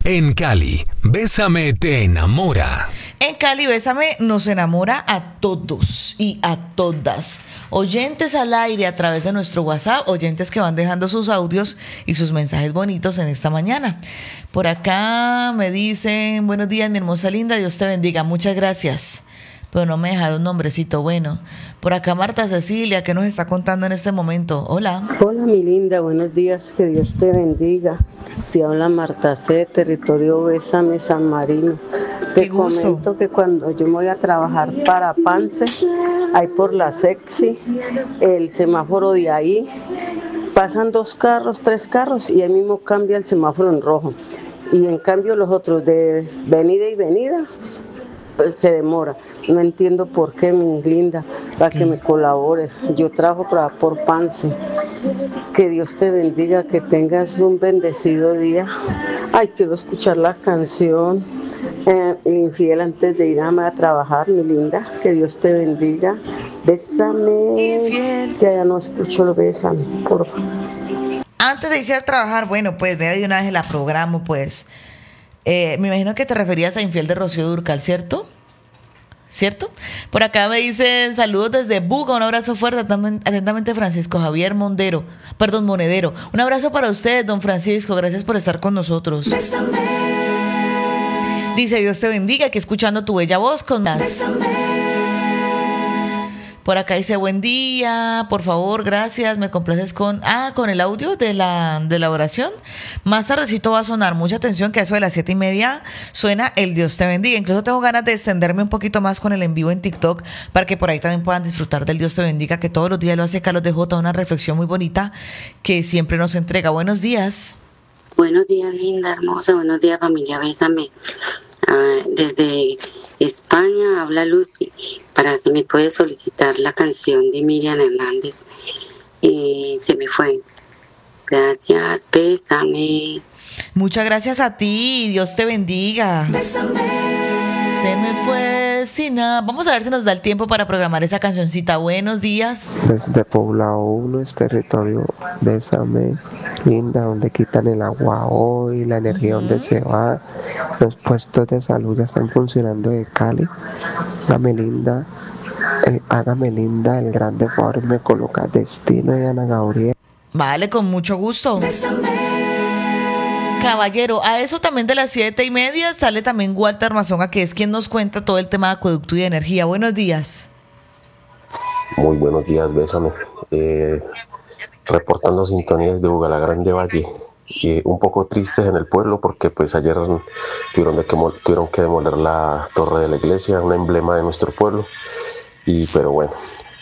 En Cali, Bésame te enamora. En Cali, Bésame nos enamora a todos y a todas. Oyentes al aire a través de nuestro WhatsApp, oyentes que van dejando sus audios y sus mensajes bonitos en esta mañana. Por acá me dicen, buenos días, mi hermosa linda, Dios te bendiga, muchas gracias. Pero no me deja un nombrecito bueno. Por acá Marta Cecilia, ¿qué nos está contando en este momento? Hola. Hola mi linda, buenos días, que Dios te bendiga. Te habla Marta C, territorio Bésame San Marino. Te comento que cuando yo me voy a trabajar para Pance, ahí por la Sexy, el semáforo de ahí, pasan 2 carros, 3 carros y ahí mismo cambia el semáforo en rojo. Y en cambio los otros de venida y venida pues se demora. No entiendo por qué, mi linda, para que me colabores. Yo trabajo por Pance. Que Dios te bendiga, que tengas un bendecido día. Ay, quiero escuchar la canción Infiel antes de ir a trabajar, mi linda. Que Dios te bendiga. Bésame. Infiel. Que ya no escucho el bésame, por favor. Antes de irse a trabajar, bueno, pues vea de una vez la programo, pues. Me imagino que te referías a Infiel de Rocío Dúrcal, ¿cierto? ¿Cierto? Por acá me dicen saludos desde Buga, un abrazo fuerte, atentamente Francisco Javier Monedero. Un abrazo para usted, don Francisco, gracias por estar con nosotros. Bésame. Dice Dios te bendiga, que escuchando tu bella voz con las... Por acá dice buen día, por favor, gracias, me complaces con el audio de la oración. Más tardecito va a sonar, mucha atención, que a eso de las 7:30 suena el Dios te bendiga. Incluso tengo ganas de extenderme un poquito más con el en vivo en TikTok para que por ahí también puedan disfrutar del Dios te bendiga, que todos los días lo hace Carlos de J, una reflexión muy bonita que siempre nos entrega. Buenos días. Buenos días, linda, hermosa, buenos días, familia Bésame. Desde España habla Lucy, para si me puede solicitar la canción de Miriam Hernández. Se me fue. Gracias, bésame. Muchas gracias a ti, Dios te bendiga. Bésame. Se me fue sin nada. Vamos a ver si nos da el tiempo para programar esa cancioncita. Buenos días. Desde Poblado 1 es territorio Bésame, linda, donde quitan el agua hoy, la energía donde se va. Los puestos de salud ya están funcionando de Cali. Hágame linda, el grande favor me coloca Destino y Ana Gabriel. Vale, con mucho gusto. Caballero, a eso también de las 7:30 sale también Walter Mazonga, que es quien nos cuenta todo el tema de acueducto y de energía. Buenos días. Muy buenos días, Bésame. Reportando sintonías de Bugalagrande Valle. Un poco tristes en el pueblo porque pues ayer tuvieron que demoler la torre de la iglesia, un emblema de nuestro pueblo. Pero bueno,